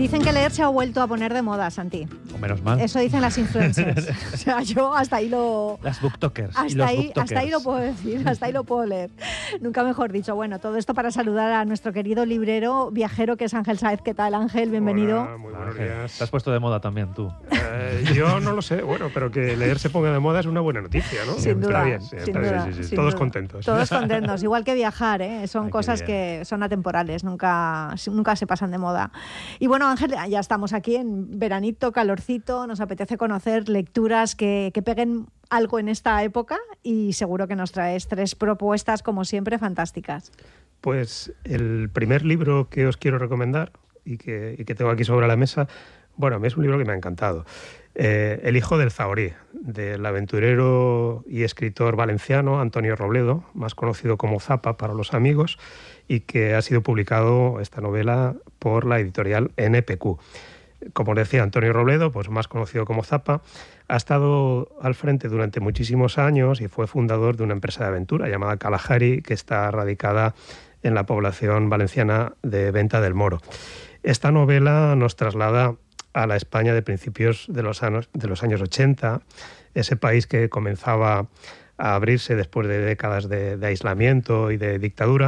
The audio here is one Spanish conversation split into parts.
Dicen que leer se ha vuelto a poner de moda, Santi. O menos mal. Eso dicen las influencers. O sea, yo hasta ahí lo... Las booktokers. Hasta ahí lo puedo decir, hasta ahí lo puedo leer. Nunca mejor dicho. Bueno, todo esto para saludar a nuestro querido librero viajero que es Ángel Sáez. ¿Qué tal, Ángel? Bienvenido. Hola, muy buenos días. Te has puesto de moda también tú. Yo no lo sé, bueno, pero que leer se ponga de moda es una buena noticia, ¿no? Sin duda. Está bien, está bien. Sin Todos duda. contentos. Todos contentos, igual que viajar, ¿eh? Son Ay, cosas que son atemporales, nunca se pasan de moda. Y bueno, Ángel, ya estamos aquí en veranito, calorcito, nos apetece conocer lecturas que peguen algo en esta época y seguro que nos traes 3 propuestas, como siempre, fantásticas. Pues el primer libro que os quiero recomendar y que tengo aquí sobre la mesa, bueno, a mí es un libro que me ha encantado. El hijo del Zahorí, del aventurero y escritor valenciano Antonio Robledo, más conocido como Zapa para los amigos, y que ha sido publicado esta novela por la editorial NPQ. Como decía, Antonio Robledo, pues más conocido como Zapa, ha estado al frente durante muchísimos años y fue fundador de una empresa de aventura llamada Kalahari, que está radicada en la población valenciana de Venta del Moro. Esta novela nos traslada a la España de principios de los años 80, ese país que comenzaba a abrirse después de décadas de aislamiento y de dictadura.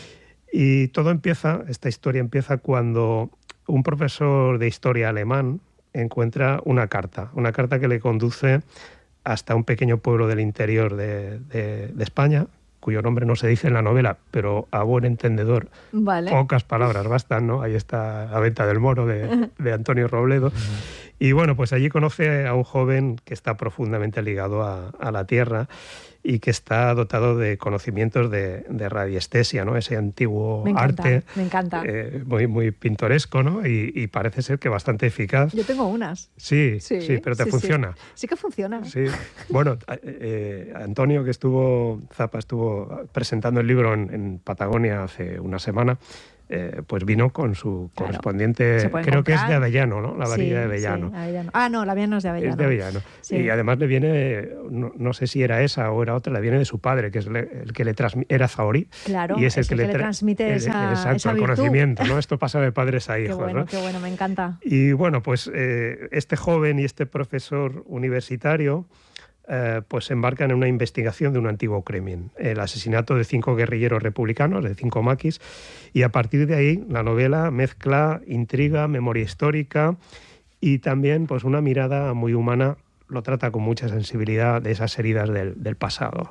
Y esta historia empieza cuando un profesor de historia alemán encuentra una carta que le conduce hasta un pequeño pueblo del interior de España, cuyo nombre no se dice en la novela, pero a buen entendedor, Vale. Pocas palabras bastan, ¿no? Ahí está La Venta del Moro de Antonio Robledo. Y bueno, pues allí conoce a un joven que está profundamente ligado a la tierra y que está dotado de conocimientos de radiestesia, ¿no? Ese antiguo arte. Me encanta. Muy, muy pintoresco, ¿no? Y parece ser que bastante eficaz. Yo tengo unas. Sí, pero te funciona. Sí que funciona. Sí. Bueno, Antonio, Zapa estuvo presentando el libro en Patagonia hace una semana, pues vino con su correspondiente, creo que es de Avellano, ¿no? La varilla de Avellano. Sí, Avellano. Ah, no, la Avellano es de Avellano. Es de Avellano. Sí. Y además le viene, no sé si era esa o era otra, le viene de su padre, que es el que le transmite, era Zahorí. Claro, y es el que le transmite esa el conocimiento, ¿no? Esto pasa de padres a hijos, ¿no? Qué bueno, me encanta. Y bueno, pues este joven y este profesor universitario pues se embarcan en una investigación de un antiguo crimen, el asesinato de 5 guerrilleros republicanos, de 5 maquis, y a partir de ahí la novela mezcla intriga, memoria histórica y también pues una mirada muy humana, lo trata con mucha sensibilidad de esas heridas del pasado.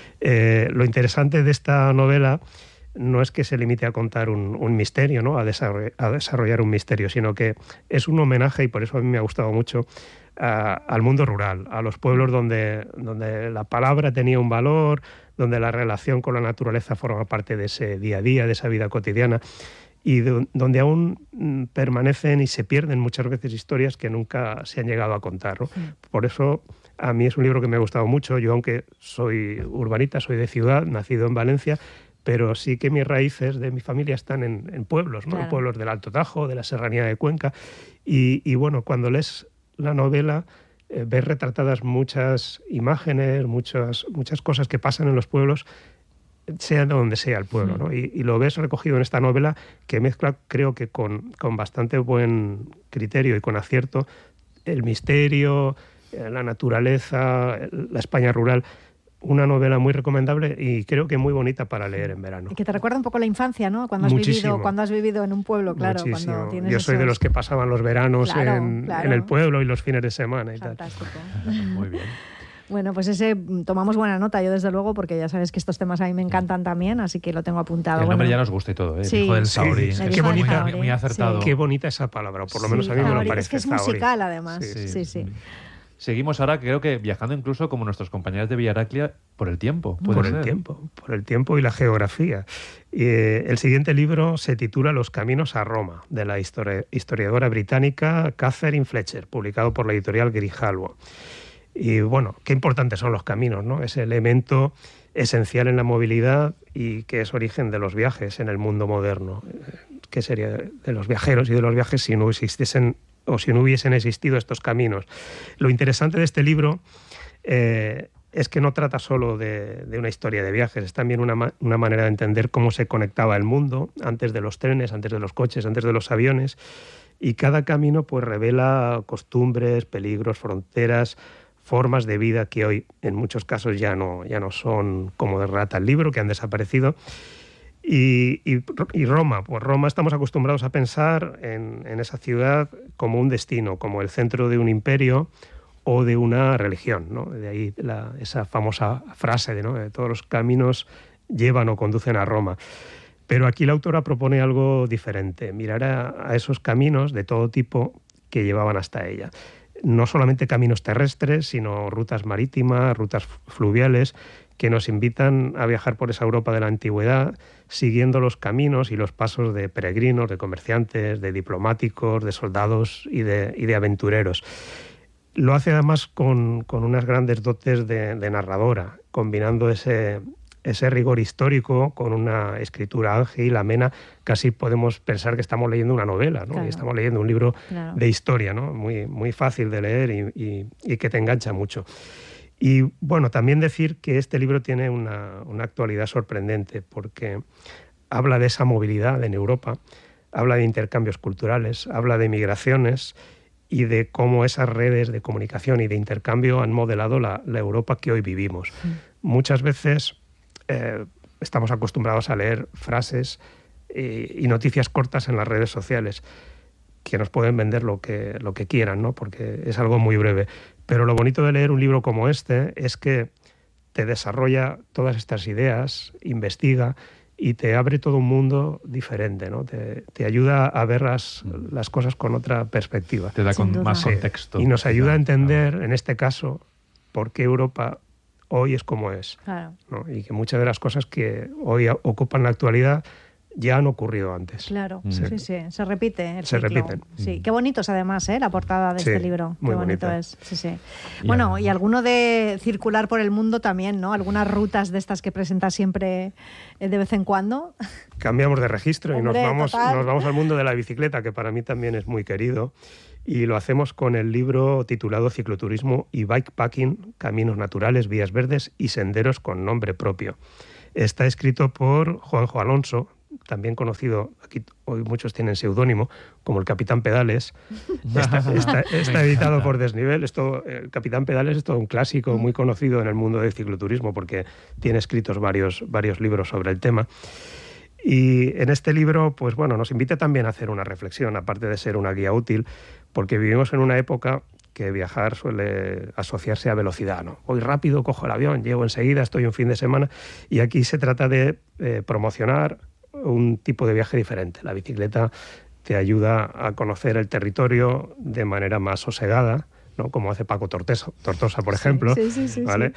Lo interesante de esta novela no es que se limite a contar un misterio, ¿no? a desarrollar un misterio, sino que es un homenaje, y por eso a mí me ha gustado mucho, al mundo rural, a los pueblos donde la palabra tenía un valor, donde la relación con la naturaleza forma parte de ese día a día, de esa vida cotidiana, y donde aún permanecen y se pierden muchas veces historias que nunca se han llegado a contar, ¿no? Sí. Por eso a mí es un libro que me ha gustado mucho. Yo, aunque soy urbanita, soy de ciudad, nacido en Valencia, pero sí que mis raíces de mi familia están en pueblos, ¿no? Claro. En pueblos del Alto Tajo, de la Serranía de Cuenca. Y bueno, cuando lees la novela ves retratadas muchas imágenes, muchas cosas que pasan en los pueblos, sea de donde sea el pueblo, ¿no? Y lo ves recogido en esta novela que mezcla, creo que con bastante buen criterio y con acierto, el misterio, la naturaleza, la España rural. Una novela muy recomendable y creo que muy bonita para leer en verano. Y que te recuerda un poco la infancia, ¿no? Cuando has vivido en un pueblo, claro. Muchísimo. Cuando yo soy de los que pasaban los veranos en el pueblo y los fines de semana y Fantástico. Tal. Muy bien. Bueno, pues tomamos buena nota, yo desde luego, porque ya sabes que estos temas a mí me encantan también, así que lo tengo apuntado. El nombre ya nos gusta y todo, ¿eh? Sí, Hijo del Zahorí. Sí, qué bonita, muy acertado. Sí. Qué bonita esa palabra, o por lo menos a mí me lo parece. Es que es musical, además. Sí. Seguimos ahora, creo que viajando incluso como nuestros compañeros de Villa Heraclia por el tiempo. Por el tiempo y la geografía. El siguiente libro se titula Los caminos a Roma, de la historiadora británica Catherine Fletcher, publicado por la editorial Grijalbo. Y bueno, qué importantes son los caminos, ¿no? Ese elemento esencial en la movilidad y que es origen de los viajes en el mundo moderno. ¿Qué sería de los viajeros y de los viajes si no existiesen o si no hubiesen existido estos caminos? Lo interesante de este libro es que no trata solo de una historia de viajes, es también una manera de entender cómo se conectaba el mundo antes de los trenes, antes de los coches, antes de los aviones, y cada camino pues revela costumbres, peligros, fronteras, formas de vida que hoy en muchos casos ya no son como relata el libro, que han desaparecido. Y Roma, pues Roma estamos acostumbrados a pensar en esa ciudad como un destino, como el centro de un imperio o de una religión, ¿no? De ahí esa famosa frase de, ¿no?, de todos los caminos llevan o conducen a Roma. Pero aquí la autora propone algo diferente, mirar a esos caminos de todo tipo que llevaban hasta ella. No solamente caminos terrestres, sino rutas marítimas, rutas fluviales, que nos invitan a viajar por esa Europa de la antigüedad, siguiendo los caminos y los pasos de peregrinos, de comerciantes, de diplomáticos, de soldados y de aventureros. Lo hace además con unas grandes dotes de narradora, combinando ese rigor histórico con una escritura ágil, amena. Casi podemos pensar que estamos leyendo una novela, ¿no? Claro. Y estamos leyendo un libro de historia, ¿no? Muy, muy fácil de leer y que te engancha mucho. Y bueno, también decir que este libro tiene una actualidad sorprendente, porque habla de esa movilidad en Europa, habla de intercambios culturales, habla de migraciones y de cómo esas redes de comunicación y de intercambio han modelado la Europa que hoy vivimos. Muchas veces estamos acostumbrados a leer frases y noticias cortas en las redes sociales que nos pueden vender lo que quieran, ¿no? Porque es algo muy breve. Pero lo bonito de leer un libro como este es que te desarrolla todas estas ideas, investiga y te abre todo un mundo diferente, ¿no? Te ayuda a ver las cosas con otra perspectiva. Te da más contexto. Y nos ayuda a entender, en este caso, por qué Europa hoy es como es. Claro. ¿No? Y que muchas de las cosas que hoy ocupan la actualidad ya han ocurrido antes. Claro, sí, se repite el se ciclo. repiten. Sí, qué bonito es además, la portada de este libro. Muy qué bonito bonita. es. Sí. Bueno, y alguno de circular por el mundo también, ¿no? Algunas rutas de estas que presenta siempre de vez en cuando. Cambiamos de registro. Hombre, y nos total. vamos al mundo de la bicicleta, que para mí también es muy querido. Y lo hacemos con el libro titulado Cicloturismo y Bikepacking, Caminos Naturales, Vías Verdes y Senderos con Nombre Propio. Está escrito por Juanjo Alonso, también conocido, aquí hoy muchos tienen seudónimo, como el Capitán Pedales. Está editado por Desnivel. El Capitán Pedales es todo un clásico muy conocido en el mundo del cicloturismo porque tiene escritos varios libros sobre el tema. Y en este libro, pues bueno, nos invita también a hacer una reflexión, aparte de ser una guía útil, porque vivimos en una época que viajar suele asociarse a velocidad, ¿no? Voy rápido, cojo el avión, llego enseguida, estoy un fin de semana, y aquí se trata de promocionar un tipo de viaje diferente. La bicicleta te ayuda a conocer el territorio de manera más sosegada, ¿no? Como hace Paco Tortosa, por ejemplo, ¿vale?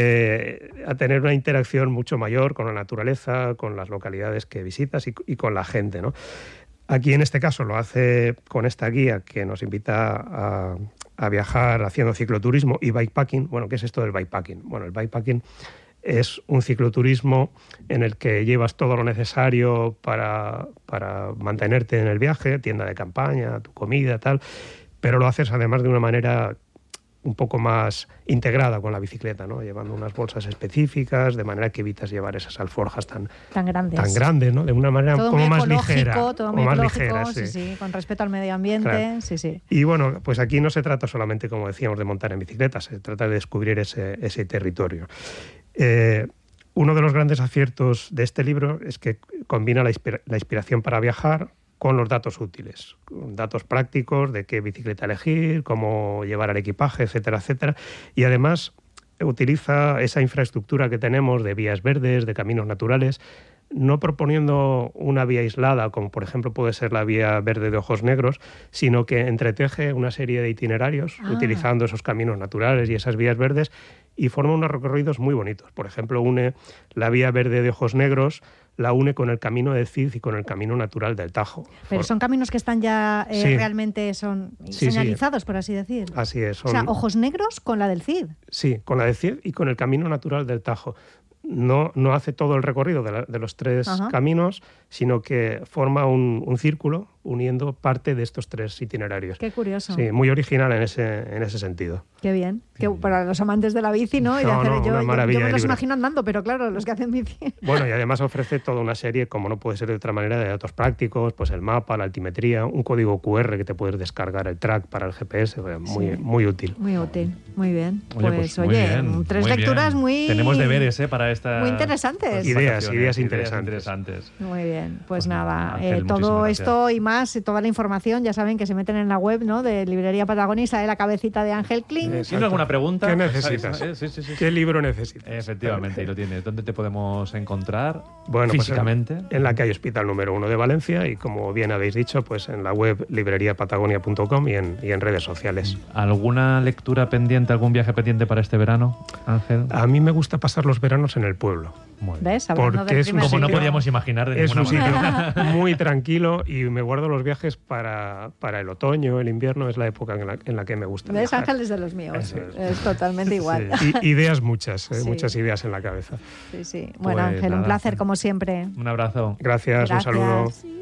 A tener una interacción mucho mayor con la naturaleza, con las localidades que visitas y con la gente, ¿no? Aquí en este caso lo hace con esta guía que nos invita a viajar haciendo cicloturismo y bikepacking. Bueno, ¿qué es esto del bikepacking? Bueno, el bikepacking es un cicloturismo en el que llevas todo lo necesario para mantenerte en el viaje, tienda de campaña, tu comida, tal, pero lo haces además de una manera un poco más integrada con la bicicleta, ¿no? Llevando unas bolsas específicas, de manera que evitas llevar esas alforjas tan grandes, ¿no? De una manera todo como muy más ligera. Todo muy ecológico, sí, con respeto al medio ambiente, claro. Sí. Y bueno, pues aquí no se trata solamente, como decíamos, de montar en bicicleta, se trata de descubrir ese territorio. Uno de los grandes aciertos de este libro es que combina la inspiración para viajar con los datos útiles, con datos prácticos de qué bicicleta elegir, cómo llevar el equipaje, etcétera, etcétera. Y además utiliza esa infraestructura que tenemos de vías verdes, de caminos naturales, no proponiendo una vía aislada, como por ejemplo puede ser la vía verde de Ojos Negros, sino que entreteje una serie de itinerarios utilizando esos caminos naturales y esas vías verdes y forma unos recorridos muy bonitos. Por ejemplo, une la vía verde de Ojos Negros, la une con el camino del Cid y con el camino natural del Tajo. Pero son caminos que están ya realmente señalizados, por así decir. Así es. O sea, Ojos Negros con la del Cid. Sí, con la del Cid y con el camino natural del Tajo. No hace todo el recorrido de los tres caminos, sino que forma un círculo uniendo parte de estos 3 itinerarios. Qué curioso. Sí, muy original en ese sentido. Qué bien. Para los amantes de la bici, ¿no? Y de hacer, yo una me maravilla de los libro. imagino andando, pero claro, los que hacen bici. Bueno, y además ofrece toda una serie, como no puede ser de otra manera, de datos prácticos, pues el mapa, la altimetría, un código QR que te puedes descargar el track para el GPS, muy útil. Muy útil, muy bien. Pues muy oye, bien, 3 muy lecturas bien. muy... Tenemos deberes para esta... Muy interesantes. Ideas interesantes. Muy bien, pues nada, Ángel, todo muchísimas esto y más, toda la información, ya saben que se meten en la web, ¿no?, de Librería Patagonia y sale la cabecita de Ángel Kling. ¿Tienes alguna pregunta? ¿Qué necesitas? Sí. ¿Qué libro necesitas? Efectivamente, y lo tienes. ¿Dónde te podemos encontrar Bueno, físicamente? Pues en la calle Hospital número 1 de Valencia y, como bien habéis dicho, pues en la web libreriapatagonia.com y en redes sociales. ¿Alguna lectura pendiente, algún viaje pendiente para este verano, Ángel? A mí me gusta pasar los veranos en el pueblo. Muy bien. ¿Ves? Hablando Porque del es un primer Como no sitio- podíamos imaginar de Es ninguna un manera. sitio muy tranquilo y me guardo los viajes para el otoño, el invierno, es la época en la que me gusta ¿Ves? viajar. Ángel es de los míos. Eso Es totalmente igual. Ideas muchas, Sí. muchas ideas en la cabeza. Sí, sí. Bueno, Pues Ángel, un nada. placer como siempre. Un abrazo. Gracias. Un saludo. Gracias.